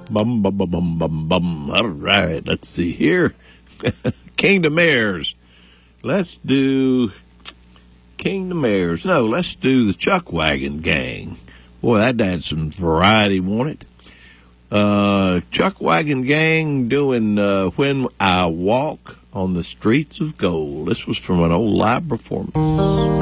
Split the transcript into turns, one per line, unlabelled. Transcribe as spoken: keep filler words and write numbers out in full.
Bum, bum, bum, bum, bum, bum. All right, let's see here. Kingdom Airs. Let's do Kingdom Airs. No, let's do the Chuck Wagon Gang. Boy, that had some variety, won't it? Uh, Chuck Wagon Gang doing uh, When I Walk on the Streets of Gold. This was from an old live performance.